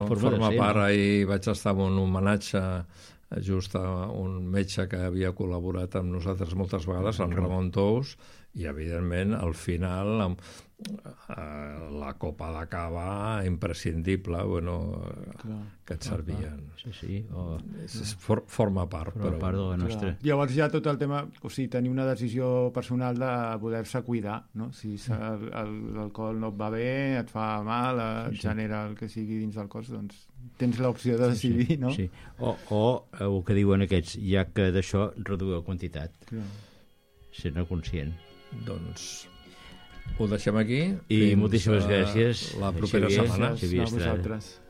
forma part. Ahir vaig estar en un homenatge just a un metge que havia col·laborat amb nosaltres moltes vegades, en Ramon Tous, i evidentment al final la copa de cava imprescindible, que et servien. Sí. Forma part. Forma part de la nostra. Llavors ja tot el tema, o sigui, tenir una decisió personal de poder-se cuidar, no? Si l'alcohol no et va bé, et fa mal, et genera el que sigui dins del cos, doncs tens l'opció de decidir, no? Sí. O el que diuen aquests, ja que d'això reduir la quantitat. Ser-ne conscient. Doncs ho deixem aquí. I moltíssimes gràcies la propera setmana. A vosaltres.